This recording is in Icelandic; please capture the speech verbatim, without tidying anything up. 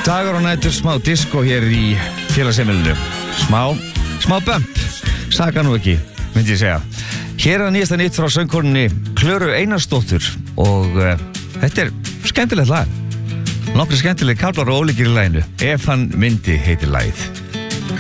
Dagur og nætur, smá disco hér í félagsheimilinu. Smá, smá bump, saka nú ekki, myndi ég segja. Hér er nýjasta nýtt frá söngkonunni Klöru Einarsdóttur og uh, þetta er skemmtilegt lag. Nokkri skemmtileg kaflar og ólíkir í laginu. Ef hann myndi heitir lagið.